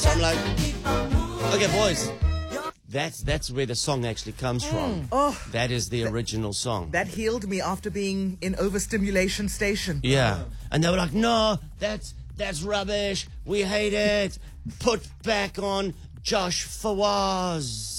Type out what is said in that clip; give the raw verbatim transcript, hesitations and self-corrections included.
So I'm like, okay, boys, that's that's where the song actually comes from. Oh, That is the original song. that healed me after being in overstimulation station. Yeah. And they were like, no, that's that's rubbish. We hate it. Put back on Josh Fawaz.